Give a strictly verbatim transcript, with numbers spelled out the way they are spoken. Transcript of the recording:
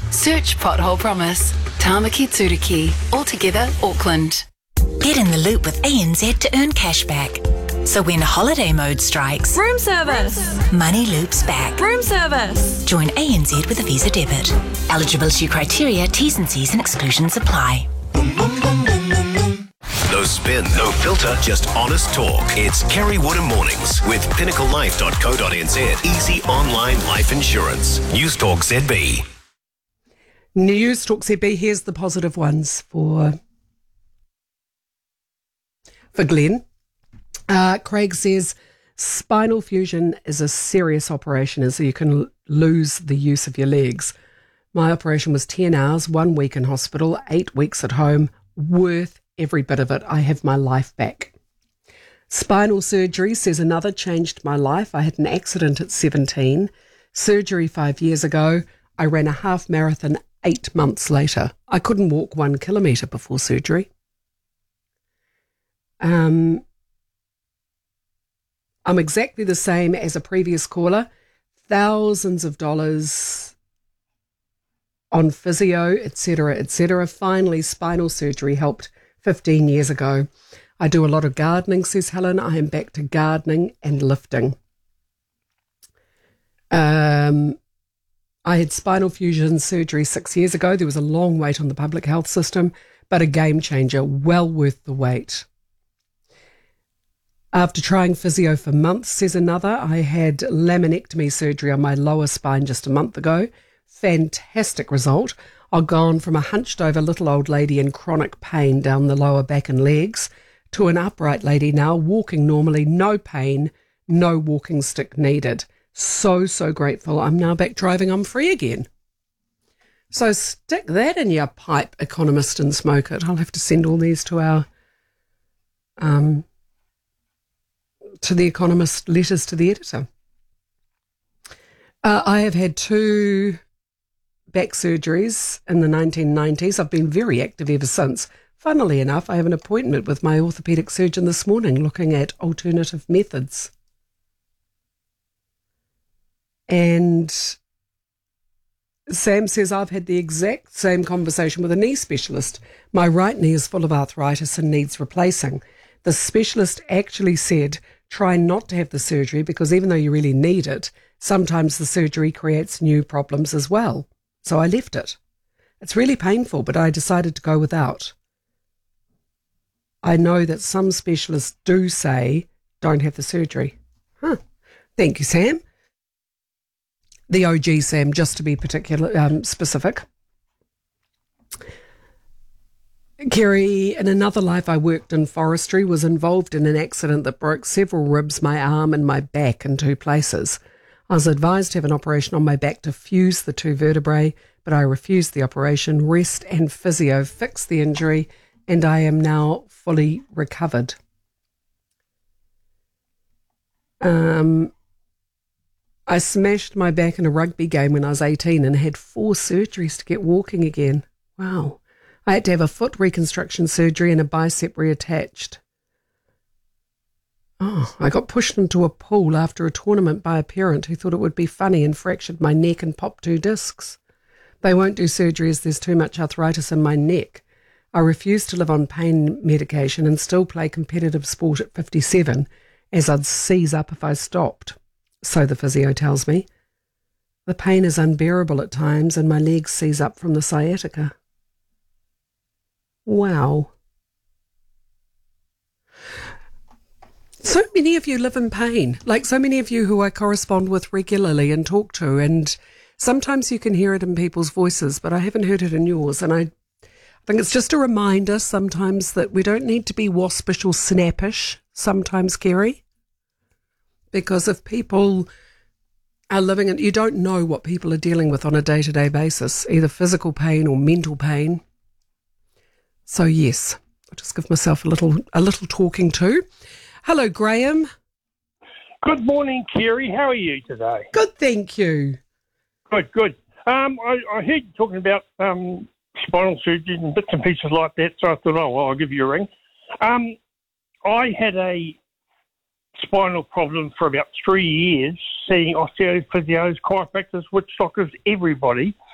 Search Pothole Promise. Tāmaki Tūriki. Altogether, Auckland. Get in the loop with A N Z to earn cash back. So when holiday mode strikes, room service, money loops back. Room service. Join A N Z with a Visa debit. Eligibility criteria, T's and C's and exclusions apply. No spin, no filter, just honest talk. It's Kerry Woodham Mornings with pinnacle life dot co dot n z. Easy online life insurance. News Talk Z B. News Talk Z B. Here's the positive ones for for Glenn. Uh, Craig says spinal fusion is a serious operation, as you can l- lose the use of your legs. My operation was ten hours, one week in hospital, eight weeks at home. Worth every bit of it. I have my life back. Spinal surgery, says another, changed my life. I had an accident at seventeen. Surgery five years ago. I ran a half marathon eight months later. I couldn't walk one kilometre before surgery. Um, I'm exactly the same as a previous caller. Thousands of dollars on physio, et cetera, et cetera. Finally, spinal surgery helped fifteen years ago. I do a lot of gardening, says Helen. I am back to gardening and lifting. Um, I had spinal fusion surgery six years ago. There was a long wait on the public health system, but a game changer, well worth the wait. After trying physio for months, says another, I had laminectomy surgery on my lower spine just a month ago. Fantastic result. I've gone from a hunched over little old lady in chronic pain down the lower back and legs to an upright lady now, walking normally, no pain, no walking stick needed. So, so grateful. I'm now back driving. I'm free again. So stick that in your pipe, economist, and smoke it. I'll have to send all these to our, um, to the Economist letters to the editor. Uh, I have had two back surgeries in the nineteen nineties. I've been very active ever since. Funnily enough, I have an appointment with my orthopaedic surgeon this morning looking at alternative methods. And Sam says, I've had the exact same conversation with a knee specialist. My right knee is full of arthritis and needs replacing. The specialist actually said, try not to have the surgery because even though you really need it, sometimes the surgery creates new problems as well. So I left it. It's really painful, but I decided to go without. I know that some specialists do say, don't have the surgery. Huh. Thank you, Sam. The O G Sam, just to be particular, um, specific. Kerry, in another life I worked in forestry, was involved in an accident that broke several ribs, my arm and my back in two places. I was advised to have an operation on my back to fuse the two vertebrae, but I refused the operation. Rest and physio fixed the injury, and I am now fully recovered. Um, I smashed my back in a rugby game when I was eighteen and had four surgeries to get walking again. Wow. I had to have a foot reconstruction surgery and a bicep reattached. Oh, I got pushed into a pool after a tournament by a parent who thought it would be funny and fractured my neck and popped two discs. They won't do surgery as there's too much arthritis in my neck. I refuse to live on pain medication and still play competitive sport at fifty-seven, as I'd seize up if I stopped. So the physio tells me. The pain is unbearable at times and my legs seize up from the sciatica. Wow. So many of you live in pain, like so many of you who I correspond with regularly and talk to, and sometimes you can hear it in people's voices, but I haven't heard it in yours. And I think it's just a reminder sometimes that we don't need to be waspish or snappish sometimes, Kerry, because if people are living in, you don't know what people are dealing with on a day-to-day basis, either physical pain or mental pain. So yes, I'll just give myself a little a little talking to. Hello, Graham. Good morning, Kerry. How are you today? Good, thank you. Good, good. Um, I, I heard you talking about um, spinal surgery and bits and pieces like that, so I thought, oh, well, I'll give you a ring. Um, I had a spinal problem for about three years, seeing osteo physios, chiropractors, witch doctors, everybody.